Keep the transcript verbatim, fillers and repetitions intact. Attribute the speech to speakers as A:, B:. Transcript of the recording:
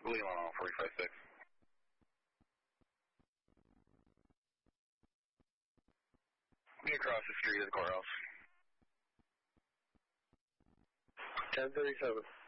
A: Lima on forty-five six. Be across the street of the courthouse.
B: ten thirty-seven.